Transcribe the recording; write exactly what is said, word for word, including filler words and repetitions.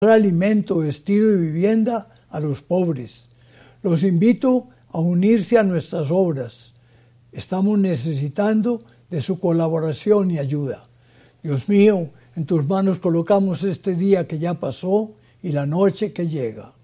alimento, vestido y vivienda a los pobres. Los invito a unirse a nuestras obras. Estamos necesitando de su colaboración y ayuda. Dios mío, en tus manos colocamos este día que ya pasó y la noche que llega.